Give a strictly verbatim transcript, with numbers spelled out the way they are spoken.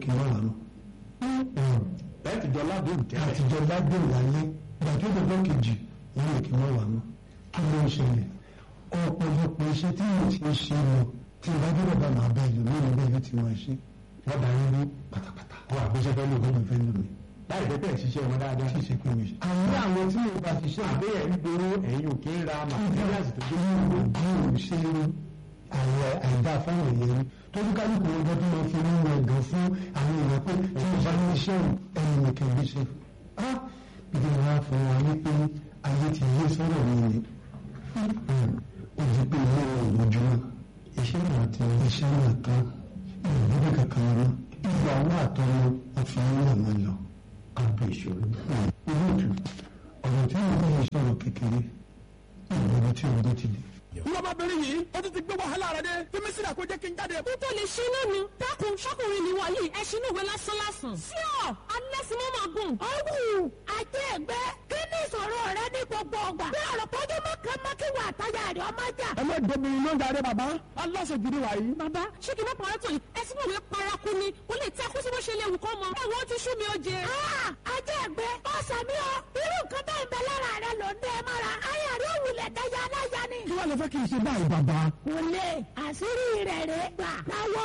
kí n má wà nù. bẹ́ẹ̀ ti jọ ládùn tẹ́lẹ̀. àtijọ́ ládùn lálẹ́ ìgbà tó dọ̀dọ̀ kejì wọ́n lè kí n má wà nù. kí ló ń ṣẹlẹ̀ ọ̀pọ̀lọpọ̀ iṣẹ́ tí mo ti ń ṣe lọ tí ìbá gbọ́dọ̀ bá máa bẹ́ẹ̀ lò lónìí bẹ́ẹ̀ yóò ti máa ṣe wọ́n darí ní pátápátá wọ́n àgbéṣẹ́ fẹ́ lò lónìí fẹ́ lò mí. láì pẹ́ pẹ́ ṣiṣẹ́ wọn dáadáa. kí ṣe pé mi ṣe. àwọn àwọn tí mo bá ti ṣe àbẹ́yẹ̀ ń gbowó ẹ̀yìn òkè ń ra màtíríàsì tó dé. bí o ṣe àyè àìdá fáwọn èèyàn ni torí kálukú ọjọ́ tó máa fi ní ẹ̀gàn fún àwọn èèyàn pé tí mo bá ní iṣẹ́ ẹni nìkan bí ṣe. á bìbí wọn fún wa wípé ayé ti yé sọ́rọ̀ mi ni ó di pé ilé wọn ìmọ̀júmọ́ iṣẹ́ náà ti iṣẹ́ náà tán ìròyìn bí kankan lọ ìgbà owó àtọ́nà ọ̀fìn náà máa lọ kábọ̀ ìṣòro. olóòtú ọ̀rọ̀ tí wọ́n bá sọ̀rọ̀ kékeré ìròyìn tí ọdún ti dé. lọ́mọbìnrin yìí ó ti ti gbé wàhálà rẹ dé fímí sílẹ̀ kó jẹ́ kí n jáde. n tó lè ṣe náà ni dákun ṣọkùnrin ni wọ̀nyí ẹṣin ìwé lásán lásán. sí ọ alẹ́ sí mọ́ máa gùn. ọ̀hún àti ẹ̀gbẹ́ kí ni ìṣòro rẹ ní gbogbo ọgbà. bí ọ̀rọ̀ pọ́jọ́ mọ́kàn mọ́kìwà àtàyà rẹ̀ ọmọ jà. ẹ má domi ló ń darí bàbá aláṣẹjù ni wàyí. bàbá ṣé kí n bá parọ́ tó yìí ẹṣin ìwé paraku ni kò lè tẹ́ kó sí bó ṣe léwu kọ́ mọ. ẹ wọ́n ti sú mi ó jẹ. ajá ẹ̀gbẹ́ ọ̀sán mi ọ irú nǹkan bẹ́ẹ̀ bẹ lára rẹ ló ń dẹ́ mọ́ra. ayà rẹ̀ òwúlẹ̀ dẹ́yà aláya ni. kí wàá lè fẹ́ kí n ṣe báyìí bàbá. kò lè àṣírí rẹ̀ rẹ̀ gbà láwọ